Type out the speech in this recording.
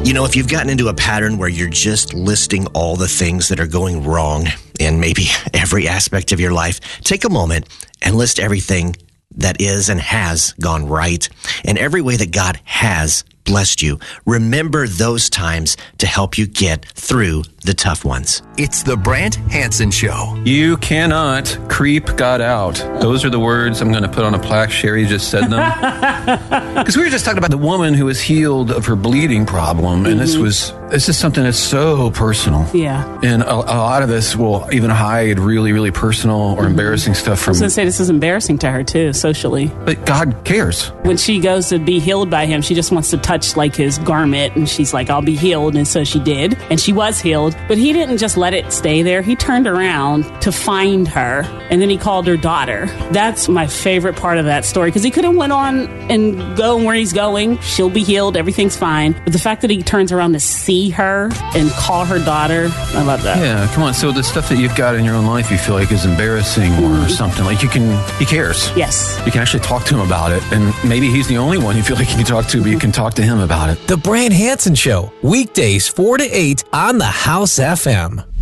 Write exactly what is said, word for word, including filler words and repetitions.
You know, if you've gotten into a pattern where you're just listing all the things that are going wrong in maybe every aspect of your life, take a moment and list everything that is and has gone right and every way that God has blessed you. Remember those times to help you get through the tough ones. It's the Brant Hansen Show. You cannot creep God out. Those are the words I'm going to put on a plaque. Sherry just said them. Because we were just talking about the woman who was healed of her bleeding problem. And mm-hmm. this was, this is something that's so personal. Yeah. And a, a lot of this will even hide really, really personal or mm-hmm. embarrassing stuff from... I was going to say, this is embarrassing to her too, socially. But God cares. When she goes to be healed by him, she just wants to touch like his garment, and she's like, I'll be healed. And so she did, and she was healed. But he didn't just let it stay there. He turned around to find her, and then he called her daughter. That's my favorite part of that story, because he could have went on and go where he's going. She'll be healed. Everything's fine. But the fact that he turns around to see her and call her daughter, I love that. Yeah, come on. So the stuff that you've got in your own life you feel like is embarrassing mm-hmm. or something, like you can, he cares. Yes. You can actually talk to him about it, and maybe he's the only one you feel like you can talk to, but you can talk to him about it. The Brant Hansen Show, weekdays four to eight on the House F M.